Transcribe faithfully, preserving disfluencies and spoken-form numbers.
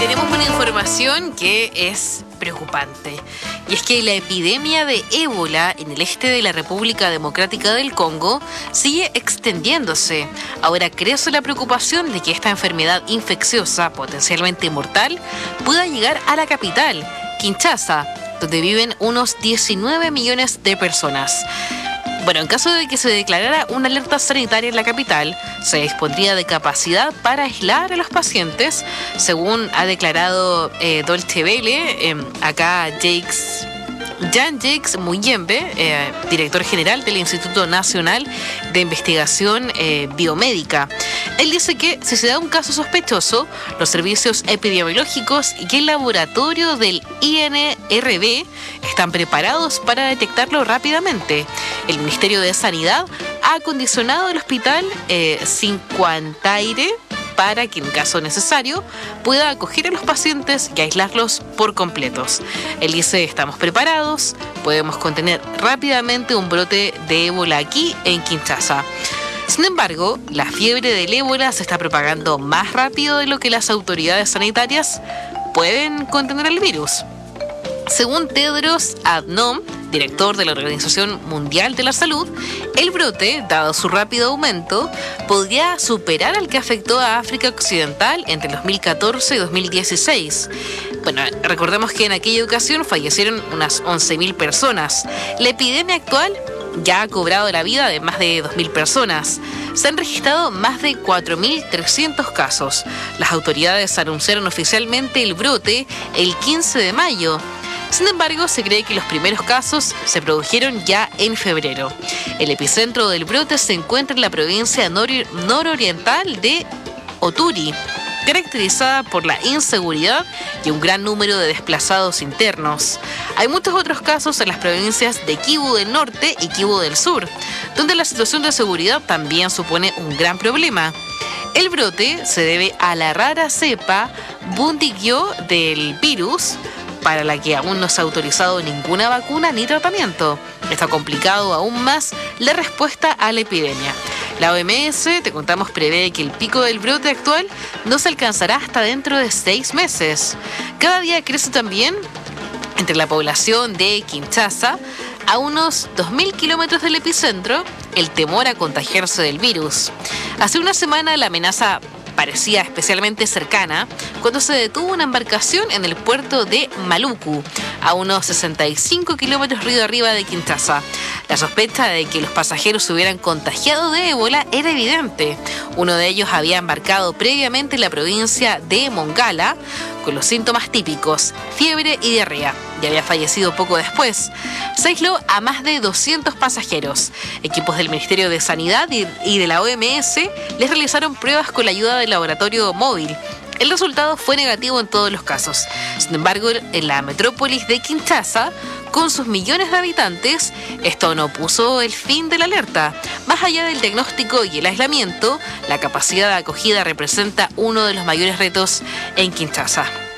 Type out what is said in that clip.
Tenemos una información que es preocupante, y es que la epidemia de ébola en el este de la República Democrática del Congo sigue extendiéndose. Ahora crece la preocupación de que esta enfermedad infecciosa, potencialmente mortal, pueda llegar a la capital, Kinshasa, donde viven unos diecinueve millones de personas. Bueno, en caso de que se declarara una alerta sanitaria en la capital, se dispondría de capacidad para aislar a los pacientes, según ha declarado eh, Deutsche Welle, eh, acá Jakes, Jan-Jacques Muyembe, eh, director general del Instituto Nacional de Investigación eh, Biomédica. Él dice que si se da un caso sospechoso, los servicios epidemiológicos y el laboratorio del I N R B están preparados para detectarlo rápidamente. El Ministerio de Sanidad ha acondicionado el hospital eh, Cinquantaire para que en caso necesario pueda acoger a los pacientes y aislarlos por completos. Él dice, estamos preparados, podemos contener rápidamente un brote de ébola aquí en Kinshasa. Sin embargo, la fiebre del ébola se está propagando más rápido de lo que las autoridades sanitarias pueden contener el virus. Según Tedros Adhanom, director de la Organización Mundial de la Salud, el brote, dado su rápido aumento, podría superar al que afectó a África Occidental entre dos mil catorce y dos mil dieciséis. Bueno, recordemos que en aquella ocasión fallecieron unas once mil personas. La epidemia actual ya ha cobrado la vida de más de dos mil personas. Se han registrado más de cuatro mil trescientos casos. Las autoridades anunciaron oficialmente el brote el quince de mayo. Sin embargo, se cree que los primeros casos se produjeron ya en febrero. El epicentro del brote se encuentra en la provincia nor- nororiental de Oturi, caracterizada por la inseguridad y un gran número de desplazados internos. Hay muchos otros casos en las provincias de Kivu del Norte y Kivu del Sur, donde la situación de seguridad también supone un gran problema. El brote se debe a la rara cepa Bundibugyo del virus, para la que aún no se ha autorizado ninguna vacuna ni tratamiento. Está complicado aún más la respuesta a la epidemia. La O M S, te contamos, prevé que el pico del brote actual no se alcanzará hasta dentro de seis meses. Cada día crece también entre la población de Kinshasa, a unos dos mil kilómetros del epicentro, el temor a contagiarse del virus. Hace una semana la amenaza parecía especialmente cercana cuando se detuvo una embarcación en el puerto de Maluku, a unos sesenta y cinco kilómetros río arriba de Kinshasa. La sospecha de que los pasajeros se hubieran contagiado de ébola era evidente. Uno de ellos había embarcado previamente en la provincia de Mongala con los síntomas típicos, fiebre y diarrea, y había fallecido poco después. Se aisló a más de doscientos pasajeros. Equipos del Ministerio de Sanidad y de la O M S les realizaron pruebas con la ayuda del laboratorio móvil. El resultado fue negativo en todos los casos. Sin embargo, en la metrópolis de Kinshasa, con sus millones de habitantes, esto no puso el fin de la alerta. Más allá del diagnóstico y el aislamiento, la capacidad de acogida representa uno de los mayores retos en Kinshasa.